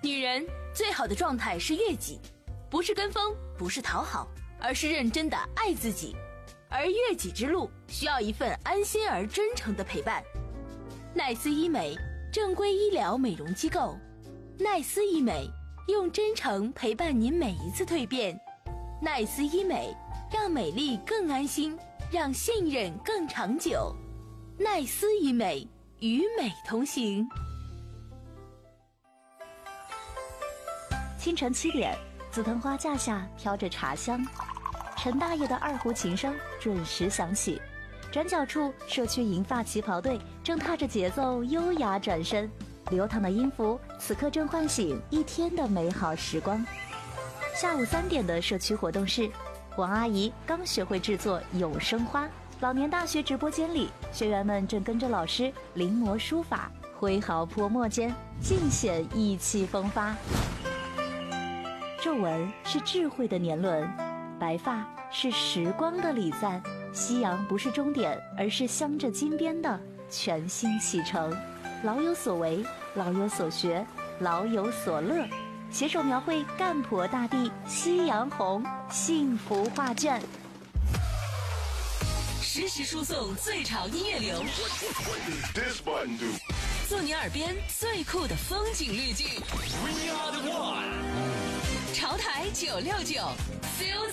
女人最好的状态是悦己，不是跟风，不是讨好，而是认真的爱自己。而悦己之路需要一份安心而真诚的陪伴。奈斯医美，正规医疗美容机构。奈斯医美，用真诚陪伴您每一次蜕变。奈斯医美，让美丽更安心，让信任更长久。奈斯医美，与美同行。 清晨7点，紫藤花架下飘着茶香，陈大爷的二胡琴声准时响起。转角处，社区银发旗袍队正踏着节奏优雅转身，流淌的音符此刻正唤醒一天的美好时光。下午3点的社区活动室，王阿姨刚学会制作永生花。老年大学直播间里，学员们正跟着老师临摹书法，挥毫泼墨间尽显意气风发。皱纹是智慧的年轮，白发是时光的礼赞。夕阳不是终点，而是镶着金边的全新启程。老有所为，老有所学，老有所乐，携手描绘赣婆大地夕阳红幸福画卷， 实时输送最潮音乐流，做你耳边最酷的风景滤镜。潮台969 ，Feel